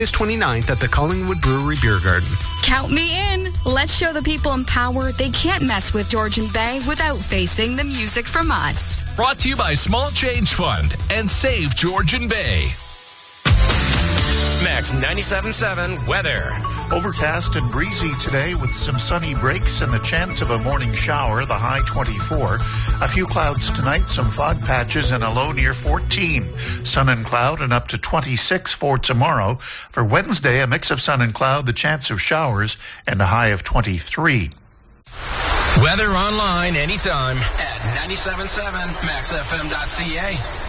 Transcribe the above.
August 29th at the Collingwood Brewery Beer Garden. Count me in. Let's show the people in power they can't mess with Georgian Bay without facing the music from us. Brought to you by Small Change Fund and Save Georgian Bay. Max 97.7 weather. Overcast and breezy today with some sunny breaks and the chance of a morning shower, the high 24. A few clouds tonight, some fog patches and a low near 14. Sun and cloud and up to 26 for tomorrow. For Wednesday, a mix of sun and cloud, the chance of showers and a high of 23. Weather online anytime at 97.7 maxfm.ca.